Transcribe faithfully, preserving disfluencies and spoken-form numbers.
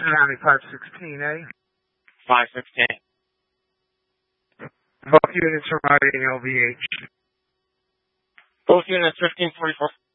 County five sixteen, eh? five sixteen. Both units are riding L V H. Both units fifteen forty-four.